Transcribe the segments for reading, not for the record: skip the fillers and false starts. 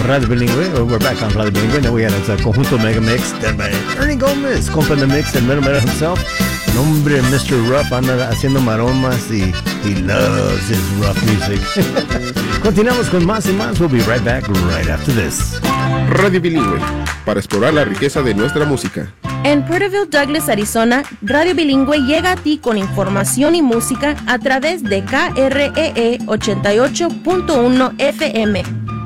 Radio Bilingüe. We're back on Radio Bilingüe. Now we had a Conjunto Mega Mix done by Ernie Gomez, compa in the mix, and Mero Mero himself. Nombre, Mr. Rough, anda haciendo maromas y he loves his rough music. Continuamos con más y más. We'll be right back right after this. Radio Bilingüe, para explorar la riqueza de nuestra música. En Porterville, Douglas, Arizona, Radio Bilingüe llega a ti con información y música a través de KREE 88.1 FM.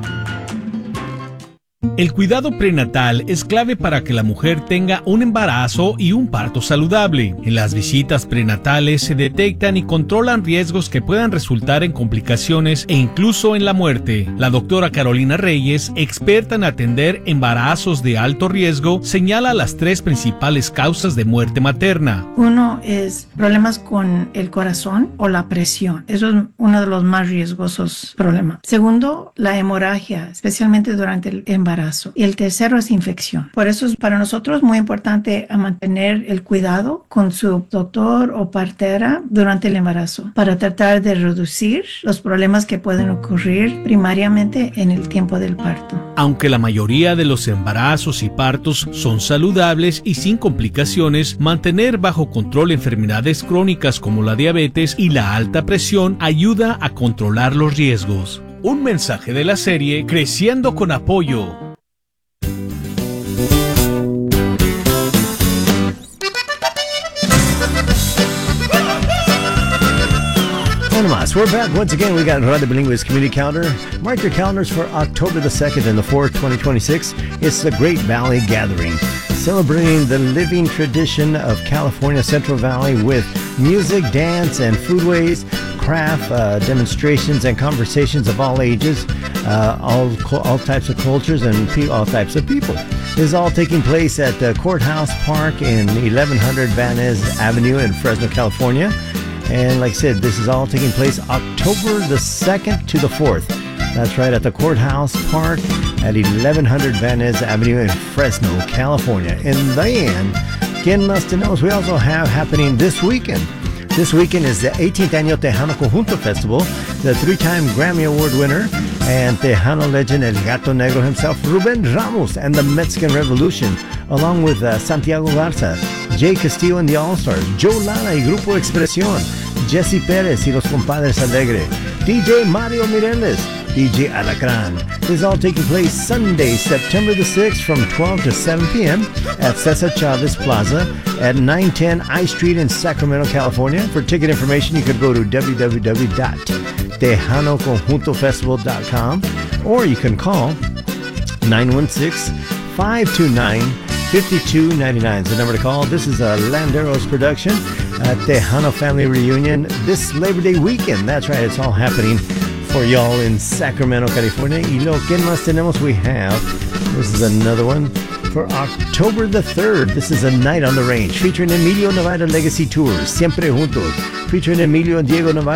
El cuidado prenatal es clave para que la mujer tenga un embarazo y un parto saludable. En las visitas prenatales se detectan y controlan riesgos que puedan resultar en complicaciones e incluso en la muerte. La doctora Carolina Reyes, experta en atender embarazos de alto riesgo, señala las 3 principales causas de muerte materna. Uno es problemas con el corazón o la presión. Eso es uno de los más riesgosos problemas. Segundo, la hemorragia, especialmente durante el embarazo. Y el tercero es infección. Por eso es para nosotros muy importante mantener el cuidado con su doctor o partera durante el embarazo para tratar de reducir los problemas que pueden ocurrir primariamente en el tiempo del parto. Aunque la mayoría de los embarazos y partos son saludables y sin complicaciones, mantener bajo control enfermedades crónicas como la diabetes y la alta presión ayuda a controlar los riesgos. Un mensaje de la serie Creciendo con Apoyo. We're back once again. We got Radio Bilingüe's community calendar. Mark your calendars for October the 2nd and the 4th, 2026. It's the Great Valley Gathering, celebrating the living tradition of California Central Valley with music, dance, and foodways, craft demonstrations, and conversations of all ages, all types of cultures, and all types of people. This is all taking place at the Courthouse Park in 1100 Van Ness Avenue in Fresno, California. And like I said, this is all taking place October the 2nd to the 4th. That's right, at the Courthouse Park at 1100 Van Ness Avenue in Fresno, California. And then, ¿quién más tenemos? We also have happening this weekend. This weekend is the 18th Año Tejano Conjunto Festival. The 3-time Grammy Award winner and Tejano legend El Gato Negro himself, Ruben Ramos, and the Mexican Revolution, along with Santiago Garza, Jay Castillo and the All-Stars, Joe Lara y Grupo Expresión, Jesse Pérez y los Compadres Alegre, DJ Mario Mireles, DJ Alacrán. This is all taking place Sunday, September the 6th from 12 to 7 p.m. at Cesar Chavez Plaza at 910 I Street in Sacramento, California. For ticket information, you could go to www.tejanoconjuntofestival.com or you can call 916-529-5299 is the number to call. This is a Landeros production, Tejano Family Reunion this Labor Day weekend. That's right, it's all happening for y'all in Sacramento, California. Y lo que más tenemos, we have, this is another one for October the 3rd. This is A Night on the Range featuring Emilio Nevada Legacy Tours, Siempre Juntos, featuring Emilio and Diego Nevada.